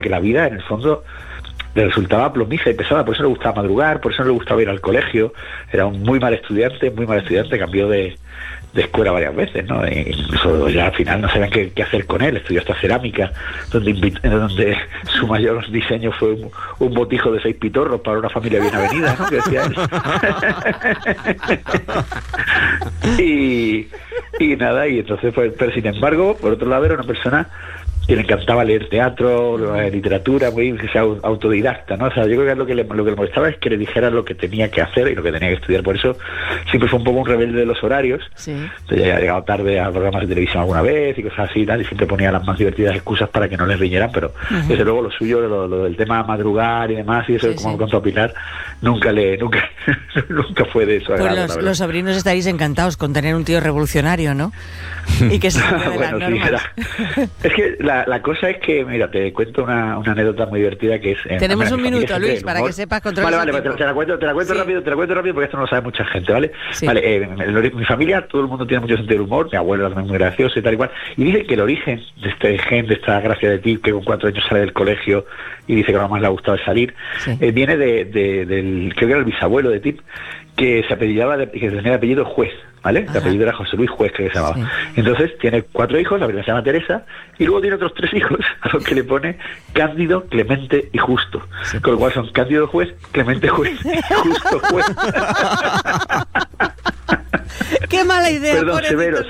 que la vida, en el fondo, le resultaba plomiza y pesada. Por eso le gustaba madrugar, por eso no le gustaba ir al colegio. Era un muy mal estudiante, cambió de escuela varias veces, ¿no? E incluso ya al final no sabían qué hacer con él. Estudió hasta cerámica, donde su mayor diseño fue un botijo de 6 pitorros para una familia bien avenida, ¿no? Que decía él. y nada, y entonces pues, pero sin embargo, por otro lado, era una persona que le encantaba leer teatro, literatura, muy autodidacta, ¿no? O sea, yo creo que lo que le molestaba es que le dijera lo que tenía que hacer y lo que tenía que estudiar. Por eso siempre fue un poco un rebelde de los horarios. Sí. Entonces ya ha llegado tarde a programas de televisión alguna vez y cosas así y tal, y siempre ponía las más divertidas excusas para que no les riñeran, pero desde luego lo suyo, lo del tema madrugar y demás, y eso, como contó Pilar, nunca fue de eso. Pues los sobrinos estaréis encantados con tener un tío revolucionario, ¿no? Y que se bueno, es que la cosa es que, mira, te cuento una anécdota muy divertida que es... Tenemos un minuto, Luis, para que sepas controlar. Vale, te la cuento rápido porque esto no lo sabe mucha gente, ¿vale? Sí. Vale, mi familia, todo el mundo tiene mucho sentido del humor, mi abuelo también es muy gracioso y tal y cual, y dice que el origen de este gen, de esta gracia de Tip, que con 4 años sale del colegio y dice que lo más le ha gustado es salir, viene del, creo que era el bisabuelo de Tip, que se apellidaba, que tenía el apellido Juez, ¿vale? El apellido era José Luis Juez, creo que se llamaba. Sí. Entonces tiene 4 hijos, la primera se llama Teresa, y luego tiene otros 3 hijos, a los que le pone Cándido, Clemente y Justo. Sí. Con lo cual son Cándido Juez, Clemente Juez y Justo Juez. ¡Qué mala idea! Perdón,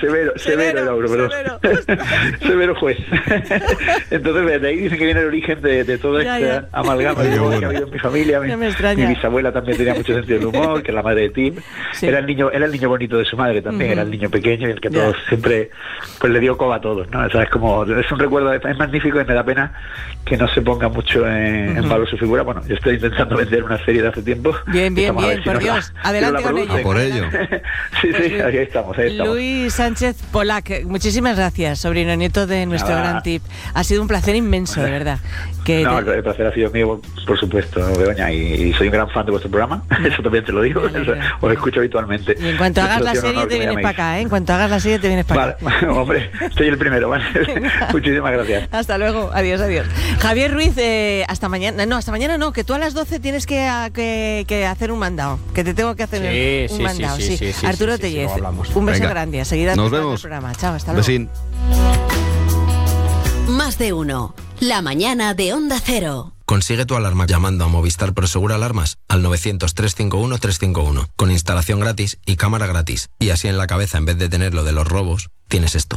severo Juez. Entonces, de ahí dicen que viene el origen de toda esta amalgama que ha habido en mi familia. Mi bisabuela también tenía mucho sentido del humor, que es la madre de Tim. Sí. Era el niño bonito de su madre también, era el niño pequeño y el que todos siempre pues le dio coba a todos, ¿no? O sea, es un recuerdo, es magnífico y me da pena que no se ponga mucho en valor su figura. Bueno, yo estoy intentando vender una serie de hace tiempo. Bien, por Dios. Adelante con ello. Por ello. Sí, ahí estamos. Luis Sánchez Polac, muchísimas gracias, sobrino nieto de nuestro gran Tip. Ha sido un placer inmenso, de verdad. El placer ha sido mío, por supuesto, Begoña, y soy un gran fan de vuestro programa, eso también te lo digo, os escucho habitualmente. Y en cuanto hagas la serie te vienes para acá, ¿eh? En cuanto hagas la serie te vienes para acá. Vale, hombre, soy el primero, ¿vale? Muchísimas gracias. Hasta luego, adiós. Javier Ruiz, hasta mañana no, que tú a las 12 tienes que hacer un mandado, que te tengo que hacer un mandado. Sí. Arturo Tellez, un beso grande, a seguir nos vemos. El programa. Chao, hasta luego. Besín. Más de uno. La mañana de Onda Cero. Consigue tu alarma llamando a Movistar Prosegur Alarmas al 900-351-351 con instalación gratis y cámara gratis. Y así en la cabeza, en vez de tener lo de los robos, tienes esto.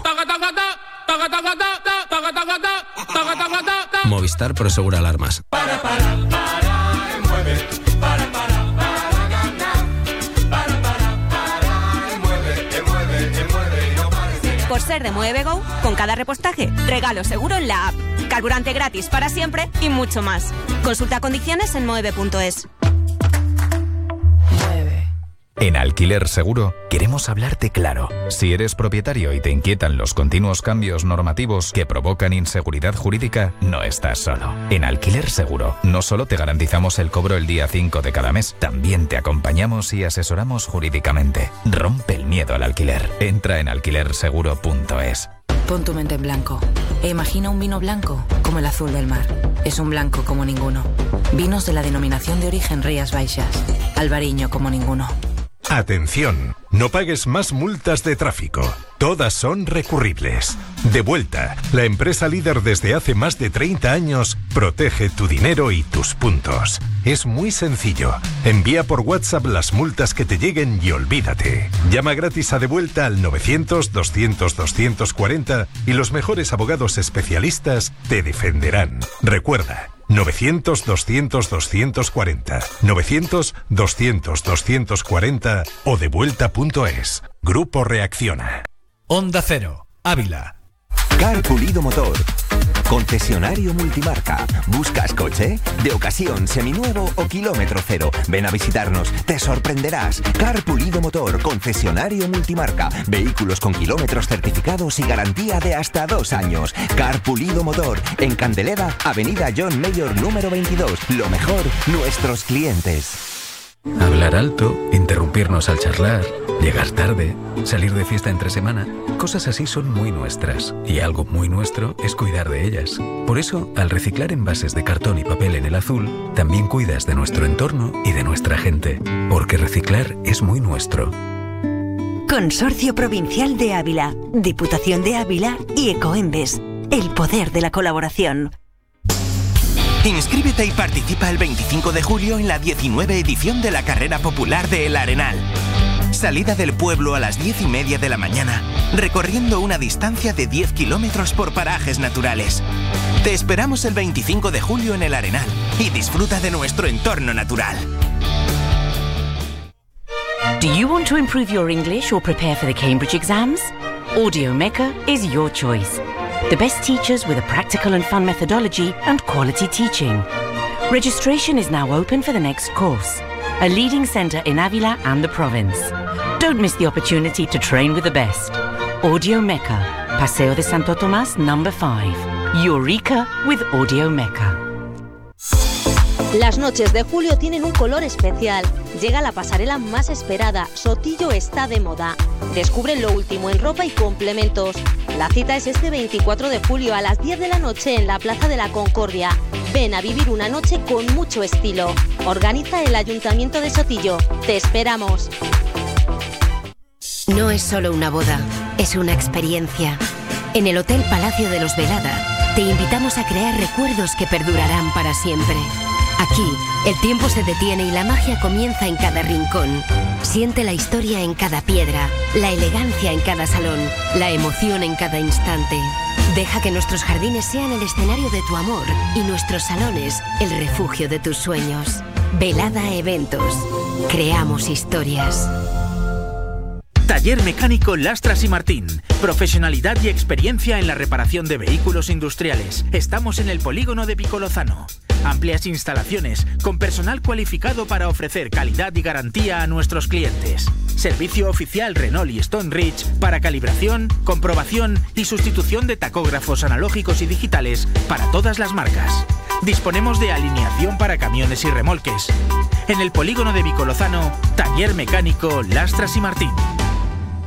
Movistar Prosegur Alarmas. Por ser de Muevego, con cada repostaje, regalo seguro en la app, carburante gratis para siempre y mucho más. Consulta condiciones en moeve.es. En Alquiler Seguro queremos hablarte claro. Si eres propietario y te inquietan los continuos cambios normativos que provocan inseguridad jurídica, no estás solo. En Alquiler Seguro no solo te garantizamos el cobro el día 5 de cada mes, también te acompañamos y asesoramos jurídicamente. Rompe el miedo al alquiler. Entra en alquilerseguro.es. Pon tu mente en blanco e imagina un vino blanco como el azul del mar. Es un blanco como ninguno. Vinos de la denominación de origen Rías Baixas. Albariño como ninguno. Atención, no pagues más multas de tráfico. Todas son recurribles. Devuelta, la empresa líder desde hace más de 30 años, protege tu dinero y tus puntos. Es muy sencillo. Envía por WhatsApp las multas que te lleguen y olvídate. Llama gratis a Devuelta al 900-200-240 y los mejores abogados especialistas te defenderán. Recuerda, 900-200-240, 900-200-240 o devuelta.es. Grupo Reacciona. Onda Cero, Ávila. Car Pulido Motor. Concesionario multimarca. ¿Buscas coche? De ocasión, seminuevo o kilómetro cero. Ven a visitarnos, te sorprenderás. Car Pulido Motor, concesionario multimarca. Vehículos con kilómetros certificados y garantía de hasta 2 años. Car Pulido Motor, en Candelera, Avenida John Mayor número 22. Lo mejor, nuestros clientes. Hablar alto, interrumpirnos al charlar, llegar tarde, salir de fiesta entre semana. Cosas así son muy nuestras. Y algo muy nuestro es cuidar de ellas. Por eso, al reciclar envases de cartón y papel en el azul, también cuidas de nuestro entorno y de nuestra gente. Porque reciclar es muy nuestro. Consorcio Provincial de Ávila, Diputación de Ávila y Ecoembes. El poder de la colaboración. Inscríbete y participa el 25 de julio en la 19 edición de la Carrera Popular de El Arenal. Salida del pueblo a las 10:30 de la mañana, recorriendo una distancia de 10 kilómetros por parajes naturales. Te esperamos el 25 de julio en El Arenal y disfruta de nuestro entorno natural. Do you want to improve your English or prepare for the Cambridge exams? Audio Mecca is your choice. The best teachers with a practical and fun methodology and quality teaching. Registration is now open for the next course. A leading centre in Ávila and the province. Don't miss the opportunity to train with the best. Audio Mecca, Paseo de Santo Tomás, number 5. Eureka with Audio Mecca. Las noches de julio tienen un color especial. Llega la pasarela más esperada. Sotillo está de moda. Descubre lo último en ropa y complementos. La cita es este 24 de julio a las 10 de la noche en la Plaza de la Concordia. Ven a vivir una noche con mucho estilo. Organiza el Ayuntamiento de Sotillo. Te esperamos. No es solo una boda, es una experiencia. En el Hotel Palacio de los Velada te invitamos a crear recuerdos que perdurarán para siempre. Aquí, el tiempo se detiene y la magia comienza en cada rincón. Siente la historia en cada piedra, la elegancia en cada salón, la emoción en cada instante. Deja que nuestros jardines sean el escenario de tu amor y nuestros salones el refugio de tus sueños. Velada Eventos. Creamos historias. Taller Mecánico Lastras y Martín. Profesionalidad y experiencia en la reparación de vehículos industriales. Estamos en el polígono de Picolozano. Amplias instalaciones, con personal cualificado para ofrecer calidad y garantía a nuestros clientes. Servicio oficial Renault y Stone Ridge para calibración, comprobación y sustitución de tacógrafos analógicos y digitales para todas las marcas. Disponemos de alineación para camiones y remolques. En el polígono de Picolozano, Taller Mecánico Lastras y Martín.